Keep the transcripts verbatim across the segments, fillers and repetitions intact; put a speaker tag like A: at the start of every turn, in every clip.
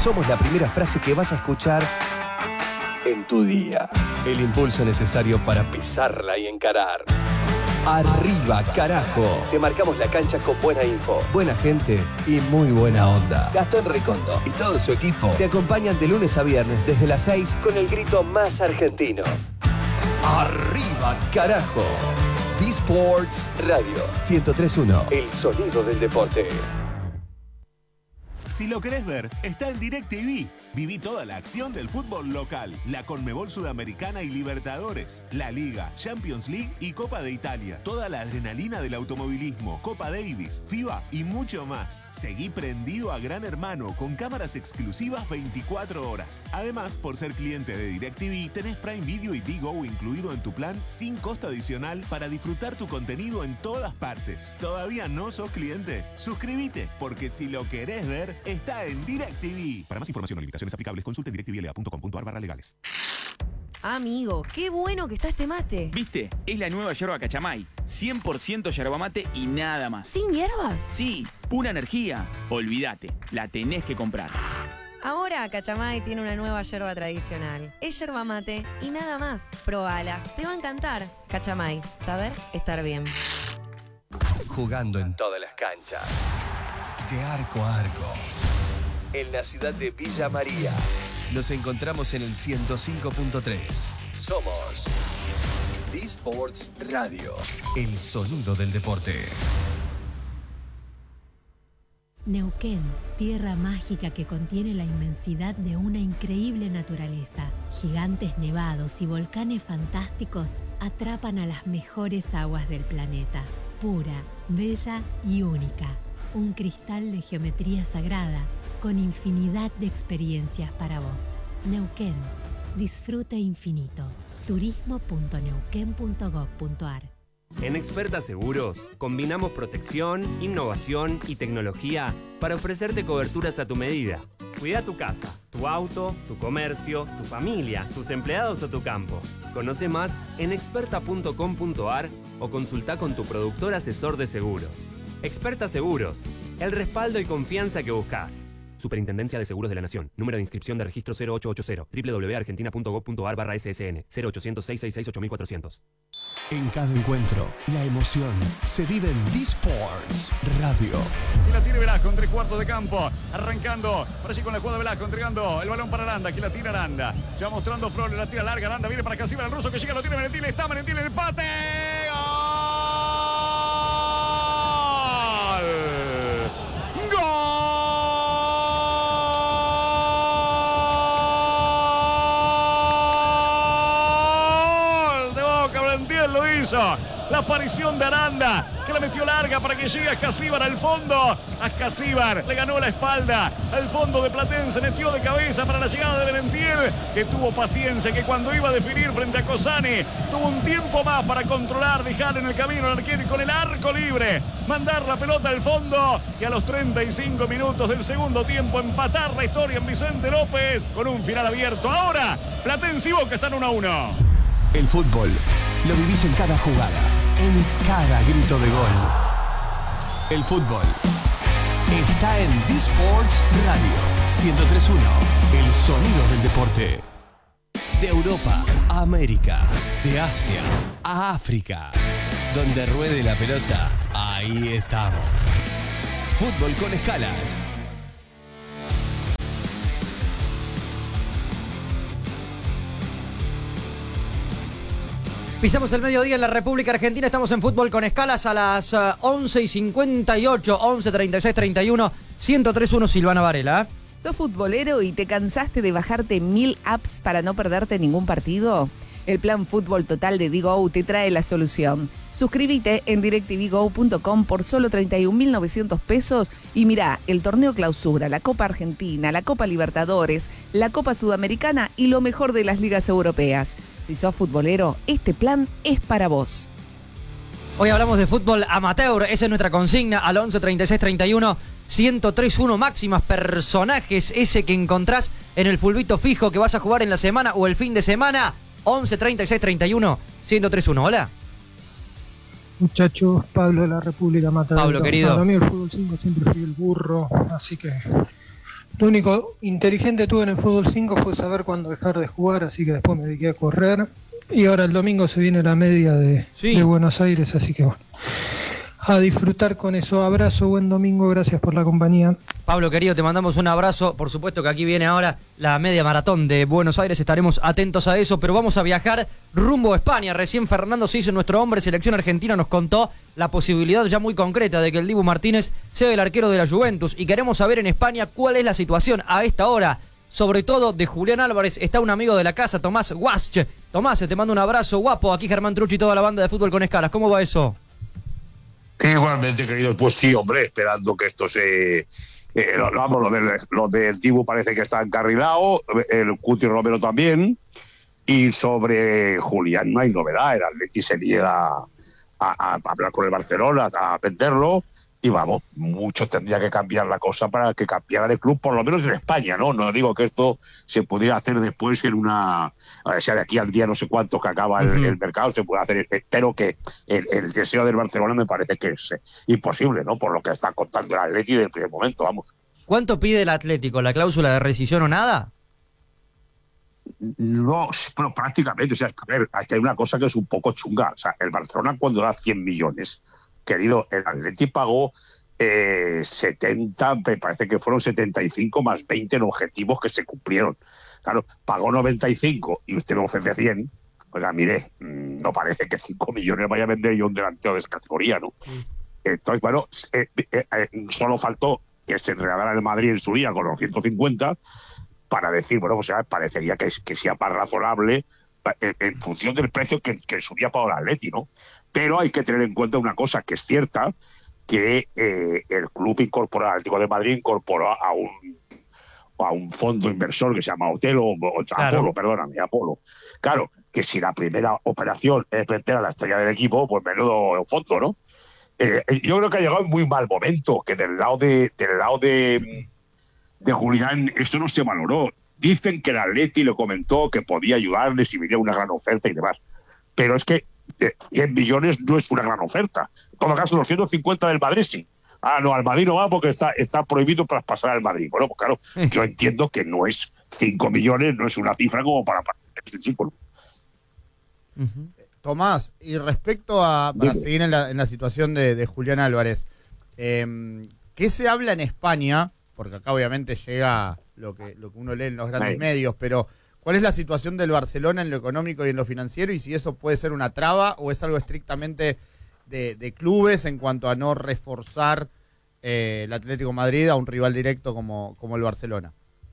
A: somos la primera frase que vas a escuchar en tu día. El impulso necesario para pisarla y encarar. Arriba, carajo. Te marcamos la cancha con buena info, buena gente y muy buena onda. Gastón Recondo y todo su equipo te acompañan de lunes a viernes desde las seis con el grito más argentino. Arriba, carajo. D-Sports Radio ciento tres punto uno. El sonido del deporte.
B: Si lo querés ver, está en DirecTV. Viví toda la acción del fútbol local, la Conmebol Sudamericana y Libertadores, la Liga, Champions League y Copa de Italia. Toda la adrenalina del automovilismo, Copa Davis, FIBA y mucho más. Seguí prendido a Gran Hermano con cámaras exclusivas veinticuatro horas. Además, por ser cliente de DirecTV, tenés Prime Video y Digo incluido en tu plan sin costo adicional para disfrutar tu contenido en todas partes. ¿Todavía no sos cliente? Suscríbete, porque si lo querés ver, está en DirecTV. Para más información o limitaciones aplicables, consulte directvla punto com punto ar barra legales.
C: Amigo, qué bueno que está este mate.
D: ¿Viste? Es la nueva yerba Cachamay. cien por ciento yerba mate y nada más.
C: ¿Sin hierbas?
D: Sí, pura energía. Olvídate, la tenés que comprar.
C: Ahora Cachamay tiene una nueva yerba tradicional. Es yerba mate y nada más. Probala, te va a encantar. Cachamay, saber estar bien.
A: Jugando en todas las canchas. De arco a arco. En la ciudad de Villa María. Nos encontramos en el ciento cinco punto tres. Somos D-Sports Radio. El sonido del deporte.
E: Neuquén, tierra mágica que contiene la inmensidad de una increíble naturaleza. Gigantes nevados y volcanes fantásticos atrapan a las mejores aguas del planeta. Pura, bella y única. Un cristal de geometría sagrada con infinidad de experiencias para vos. Neuquén, disfrute infinito. turismo punto neuquén punto gob punto ar.
F: En Experta Seguros, combinamos protección, innovación y tecnología para ofrecerte coberturas a tu medida. Cuida tu casa, tu auto, tu comercio, tu familia, tus empleados o tu campo. Conoce más en experta punto com punto ar o consulta con tu productor asesor de seguros. Experta Seguros, el respaldo y confianza que buscas. Superintendencia de Seguros de la Nación. Número de inscripción de registro cero ocho ocho cero. doble u doble u doble u punto argentina punto gob punto ar barra ese ese ene. cero ochocientos, seiscientos sesenta y seis, ocho mil cuatrocientos.
A: En cada encuentro, la emoción se vive en D-Sports Radio.
G: Y la tiene Velasco en tres cuartos de campo. Arrancando. Por allí con la jugada de Velasco. Entregando el balón para Aranda. Que la tira Aranda. Ya mostrando Flores. La tira larga. Aranda viene para Casíbar. El ruso que llega. Lo tiene Valentín. Está Valentín en el empate. ¡Gol! ¡Gol! De Boca. Valentín lo hizo. La aparición de Aranda, que la metió larga para que llegue a Ascasíbar al fondo. Ascasíbar le ganó la espalda al fondo de Platense, metió de cabeza para la llegada de Benentiel, que tuvo paciencia, que cuando iba a definir frente a Cosani, tuvo un tiempo más para controlar, dejar en el camino al arquero y con el arco libre, mandar la pelota al fondo y a los treinta y cinco minutos del segundo tiempo empatar la historia en Vicente López con un final abierto. Ahora, Platense y Boca están uno a uno.
A: El fútbol lo vivís en cada jugada, en cada grito de gol. El fútbol está en D-Sports Radio ciento tres punto uno. El sonido del deporte. De Europa a América, de Asia a África. Donde ruede la pelota, ahí estamos. Fútbol con escalas.
H: Pisamos el mediodía en la República Argentina, estamos en Fútbol con Escalas a las uh, once y cincuenta y ocho, once, treinta y seis, treinta y uno, ciento tres punto uno, Silvana Varela.
I: ¿Sos futbolero y te cansaste de bajarte mil apps para no perderte ningún partido? El plan Fútbol Total de Digo te trae la solución. Suscríbete en directv go punto com por solo treinta y un mil novecientos pesos y mirá el torneo Clausura, la Copa Argentina, la Copa Libertadores, la Copa Sudamericana y lo mejor de las ligas europeas. Si sos futbolero, este plan es para vos.
H: Hoy hablamos de fútbol amateur, esa es nuestra consigna al once, treinta y seis, treinta y uno, ciento tres punto uno, máximas personajes, ese que encontrás en el fulbito fijo que vas a jugar en la semana o el fin de semana. once, treinta y seis, treinta y uno, ciento tres punto uno. Hola.
J: Muchachos, Pablo de la República Matadero.
H: Pablo, querido.
J: Para mí el fútbol cinco siempre fui el burro, así que Lo único inteligente que tuve en el fútbol cinco fue saber cuándo dejar de jugar, así que después me dediqué a correr. Y ahora el domingo se viene la media de,
H: Sí.
J: de Buenos Aires, así que bueno, a disfrutar con eso. Abrazo, buen domingo, gracias por la compañía.
H: Pablo, querido, te mandamos un abrazo. Por supuesto que aquí viene ahora la media maratón de Buenos Aires. Estaremos atentos a eso, pero vamos a viajar rumbo a España. Recién Fernando Siso, nuestro hombre selección argentina, nos contó la posibilidad ya muy concreta de que el Dibu Martínez sea el arquero de la Juventus. Y queremos saber en España cuál es la situación a esta hora, sobre todo de Julián Álvarez. Está un amigo de la casa, Tomás Guasche. Tomás, te mando un abrazo, guapo. Aquí Germán Trucci y toda la banda de Fútbol con Escalas. ¿Cómo va eso?
K: Igualmente, queridos, pues sí, hombre, esperando que esto se... Eh, lo, vamos, lo del, lo del Dibu parece que está encarrilado, el Cuti Romero también, y sobre Julián no hay novedad, el Atleti se niega a, a, a hablar con el Barcelona, a venderlo, y vamos, mucho tendría que cambiar la cosa para que cambiara el club, por lo menos en España, ¿no? No digo que esto se pudiera hacer después en una... O sea, de aquí al día no sé cuánto que acaba el, uh-huh. el mercado, se puede hacer, pero que el, el deseo del Barcelona me parece que es eh, imposible, ¿no? Por lo que está contando el Atleti desde el primer momento, vamos.
H: ¿Cuánto pide el Atlético? ¿La cláusula de rescisión o nada?
K: No, pero prácticamente, o sea, a ver, hay una cosa que es un poco chunga, o sea, el Barcelona cuando da cien millones... Querido, el Atleti pagó eh, setenta, me parece que fueron setenta y cinco más veinte en objetivos que se cumplieron. Claro, pagó noventa y cinco y usted me ofrece cien. Oiga, mire, no parece que cinco millones vaya a vender yo un delantero de esa categoría, ¿no? Mm. Entonces, bueno, eh, eh, eh, solo faltó que se regalara el Madrid en su día con los ciento cincuenta para decir, bueno, pues parecería que, que sea más razonable en, en función del precio que, que subía para el Atleti, ¿no? Pero hay que tener en cuenta una cosa que es cierta, que eh, el club incorporó, el Atlético de Madrid incorporó a un a un fondo inversor que se llama Otelo, o claro. Apolo, perdóname, Apolo. Claro, que si la primera operación es vender a la estrella del equipo, pues menudo fondo, ¿no? Eh, yo creo que ha llegado en muy mal momento, que del lado de del lado de, de Julián eso no se valoró. Dicen que el Atleti le comentó que podía ayudarle si venía una gran oferta y demás. Pero es que cien millones no es una gran oferta. En todo caso, los ciento cincuenta del Madrid sí. Ah, no, al Madrid no va porque está, está prohibido traspasar al Madrid. Bueno, pues claro, eh. yo entiendo que no es cinco millones, no es una cifra como para, para este chico.
L: Uh-huh. Tomás, y respecto a, para Dime. seguir en la, en la situación de, de Julián Álvarez, eh, ¿qué se habla en España? Porque acá obviamente llega lo que, lo que uno lee en los grandes Ahí. medios, pero ¿cuál es la situación del Barcelona en lo económico y en lo financiero? Y si eso puede ser una traba o es algo estrictamente de, de clubes en cuanto a no reforzar eh, el Atlético de Madrid a un rival directo como, como el Barcelona.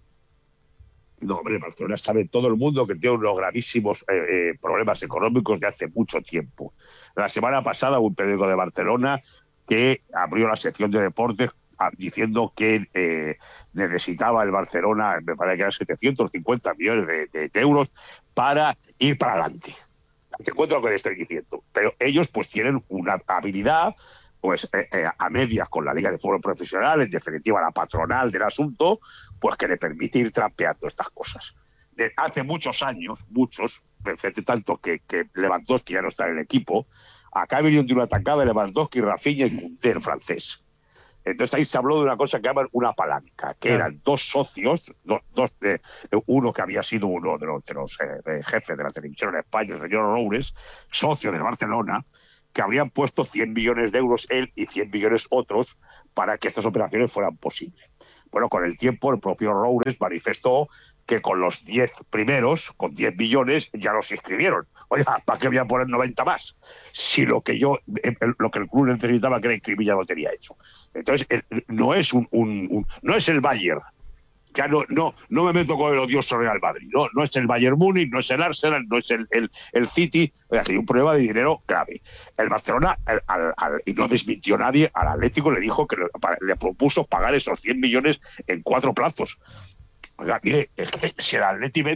K: No, hombre, Barcelona sabe todo el mundo que tiene unos gravísimos eh, eh, problemas económicos de hace mucho tiempo. La semana pasada hubo un periódico de Barcelona que abrió la sección de deportes diciendo que eh, necesitaba el Barcelona, me parece que eran setecientos cincuenta millones de, de, de euros para ir para adelante. Te cuento lo que le estoy diciendo. Pero ellos pues tienen una habilidad pues eh, eh, a medias con la Liga de Fútbol Profesional, en definitiva la patronal del asunto, pues que le permite ir trampeando estas cosas. De hace muchos años, muchos, tanto que, que Lewandowski ya no está en el equipo, acá vinieron de una atacada de Lewandowski, Rafinha y Koundé, el francés. Entonces ahí se habló de una cosa que llaman una palanca, que claro. eran dos socios, dos, dos de, uno que había sido uno de los, de los eh, jefes de la televisión en España, el señor Roures, socio del Barcelona, que habrían puesto cien millones de euros él y cien millones otros para que estas operaciones fueran posibles. Bueno, con el tiempo el propio Roures manifestó que con los diez primeros, con diez millones, ya los inscribieron. Oiga, ¿para qué voy a poner noventa más? Si lo que yo, lo que el club necesitaba que era inscribir ya lo tenía hecho. Entonces, no es un, un, un no es el Bayern. Ya no, no, no me meto con el odioso Real Madrid. No, no es el Bayern Múnich, no es el Arsenal, no es el, el, el City. Oiga, hay un problema de dinero grave. El Barcelona, al, al, al, y no desmintió nadie, al Atlético le dijo que le, le propuso pagar esos cien millones en cuatro plazos. Oiga, mire, es que si el Atleti